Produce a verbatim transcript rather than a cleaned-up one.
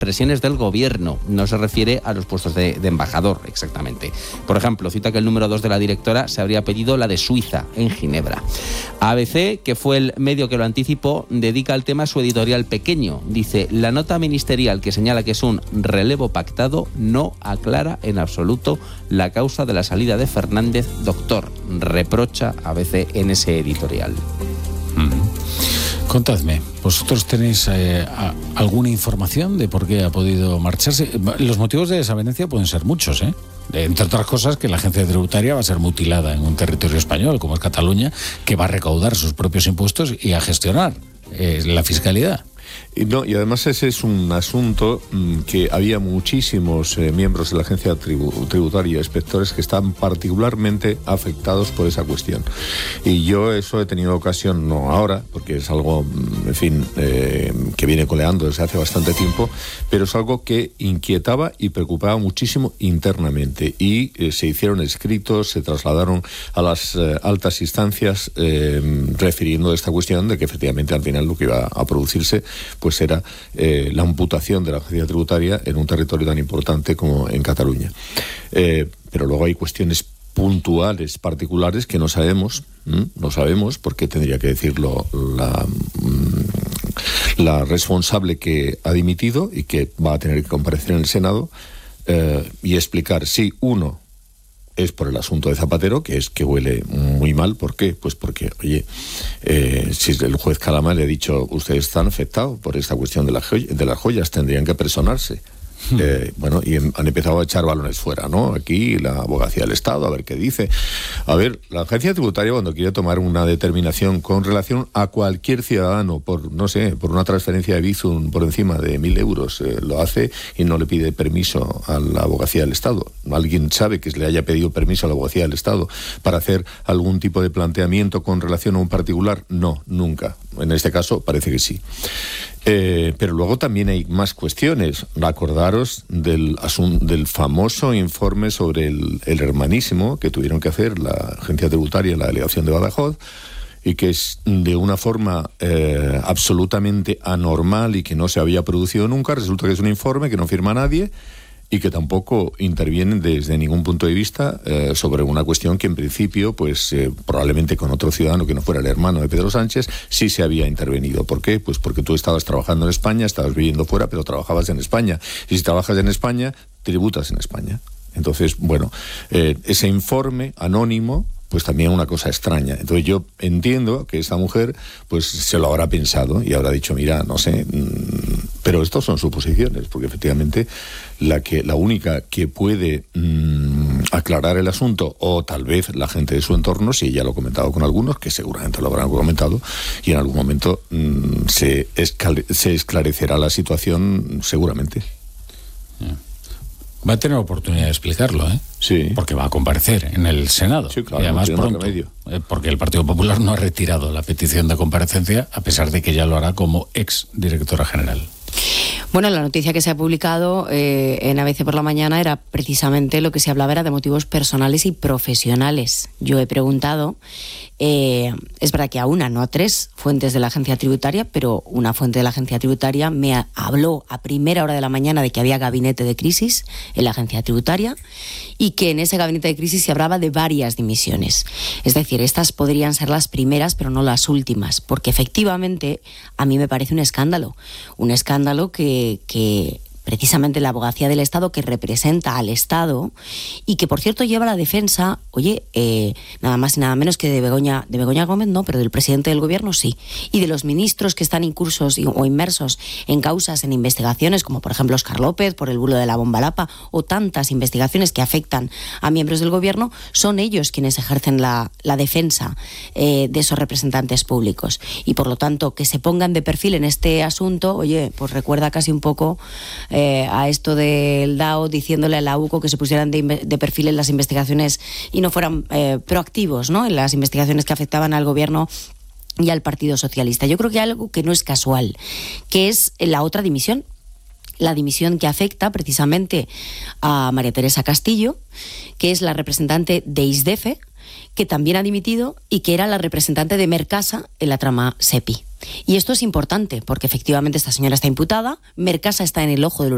presiones del gobierno. No se refiere a los puestos de, de embajador, exactamente. Por ejemplo, cita que el número dos de la directora se habría pedido la de Suiza, en Ginebra. A B C, que fue el medio que lo anticipó, dedica al tema su editorial pequeño. Dice, la nota ministerial que señala que es un relevo pactado no aclara en absoluto la causa de la salida de Fernández, doctor. Reprocha A B C en ese editorial. Mm. Contadme, ¿vosotros tenéis eh, a, alguna información de por qué ha podido marcharse? Los motivos de desavenencia pueden ser muchos, ¿eh? Entre otras cosas, que la agencia tributaria va a ser mutilada en un territorio español, como es Cataluña, que va a recaudar sus propios impuestos y a gestionar eh, la fiscalidad. Y, no, y además ese es un asunto mmm, que había muchísimos eh, miembros de la agencia tribu, tributaria, inspectores, que están particularmente afectados por esa cuestión. Y yo eso he tenido ocasión, no ahora, porque es algo, en fin, eh, que viene coleando desde hace bastante tiempo, pero es algo que inquietaba y preocupaba muchísimo internamente. Y eh, se hicieron escritos, se trasladaron a las eh, altas instancias eh, refiriendo a esta cuestión de que efectivamente al final lo que iba a producirse pues era eh, la imputación de la agencia tributaria en un territorio tan importante como en Cataluña. Eh, pero luego hay cuestiones puntuales, particulares, que no sabemos, ¿m? no sabemos, porque tendría que decirlo la, la responsable que ha dimitido y que va a tener que comparecer en el Senado eh, y explicar si, uno, es por el asunto de Zapatero, que es que huele muy mal. ¿Por qué? Pues porque, oye, eh, si el juez Calama le ha dicho, ustedes están afectados por esta cuestión de, la joy- de las joyas, tendrían que personarse. Eh, bueno, y han empezado a echar balones fuera, ¿no? Aquí la abogacía del Estado, a ver qué dice. A ver, la agencia tributaria, cuando quiere tomar una determinación con relación a cualquier ciudadano por, no sé, por una transferencia de Bizum por encima de mil euros, eh, lo hace y no le pide permiso a la abogacía del Estado. ¿Alguien sabe que le haya pedido permiso a la abogacía del Estado para hacer algún tipo de planteamiento con relación a un particular? No, nunca. En este caso parece que sí. Eh, pero luego también hay más cuestiones. Acordaros del, asun- del famoso informe sobre el, el hermanísimo que tuvieron que hacer la agencia tributaria, la delegación de Badajoz, y que es de una forma eh, absolutamente anormal y que no se había producido nunca. Resulta que es un informe que no firma nadie y que tampoco intervienen desde ningún punto de vista eh, sobre una cuestión que en principio, pues eh, probablemente con otro ciudadano que no fuera el hermano de Pedro Sánchez, sí se había intervenido. ¿Por qué? Pues porque tú estabas trabajando en España, estabas viviendo fuera, pero trabajabas en España. Y si trabajas en España, tributas en España. Entonces, bueno, eh, ese informe anónimo, pues también una cosa extraña. Entonces yo entiendo que esta mujer pues se lo habrá pensado y habrá dicho, mira, no sé, mmm, pero estos son suposiciones, porque efectivamente la que la única que puede mmm, aclarar el asunto, o tal vez la gente de su entorno, si ella lo ha comentado con algunos, que seguramente lo habrán comentado, y en algún momento mmm, se, escale, se esclarecerá la situación seguramente. Yeah. Va a tener oportunidad de explicarlo, ¿eh? Sí. Porque va a comparecer en el Senado. Sí, claro, y además no pronto. Eh, porque el Partido Popular no ha retirado la petición de comparecencia, a pesar de que ya lo hará como ex directora general. Bueno, la noticia que se ha publicado eh, en A B C por la mañana era precisamente lo que se hablaba era de motivos personales y profesionales. Yo he preguntado, eh, es verdad que a una, no a tres fuentes de la agencia tributaria, pero una fuente de la agencia tributaria me ha, habló a primera hora de la mañana de que había gabinete de crisis en la agencia tributaria y que en ese gabinete de crisis se hablaba de varias dimisiones. Es decir, estas podrían ser las primeras, pero no las últimas, porque efectivamente a mí me parece un escándalo, un escándalo que que precisamente la abogacía del Estado, que representa al Estado y que, por cierto, lleva la defensa, oye, eh, nada más y nada menos que de Begoña, de Begoña Gómez, no, pero del presidente del gobierno sí, y de los ministros que están incursos o inmersos en causas, en investigaciones, como por ejemplo Óscar López por el bulo de la bomba Lapa, o tantas investigaciones que afectan a miembros del gobierno, son ellos quienes ejercen la, la defensa eh, de esos representantes públicos. Y por lo tanto, que se pongan de perfil en este asunto, oye, pues recuerda casi un poco Eh, a esto del D A O diciéndole a la U C O que se pusieran de, de perfil en las investigaciones y no fueran eh, proactivos, ¿no?, en las investigaciones que afectaban al gobierno y al Partido Socialista. Yo creo que hay algo que no es casual, que es la otra dimisión, la dimisión que afecta precisamente a María Teresa Castillo, que es la representante de ISDEFE, que también ha dimitido y que era la representante de Mercasa en la trama SEPI. Y esto es importante porque efectivamente esta señora está imputada, Mercasa está en el ojo del huracán.